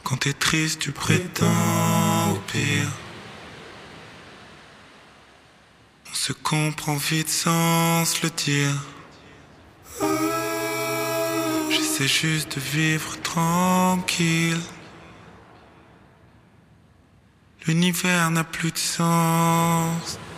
Quand t'es triste, tu prétends au pire. On se comprend vite sans se le dire. J'essaie juste de vivre tranquille. L'univers n'a plus de sens.